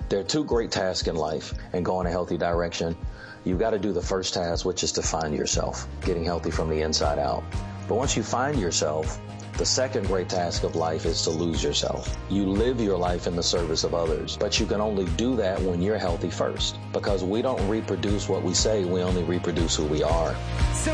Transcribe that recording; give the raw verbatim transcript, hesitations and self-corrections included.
There are two great tasks in life and go in a healthy direction. You've got to do the first task, which is to find yourself, getting healthy from the inside out. But once you find yourself, the second great task of life is to lose yourself. You live your life in the service of others, but you can only do that when you're healthy first, because we don't reproduce what we say, we only reproduce who we are.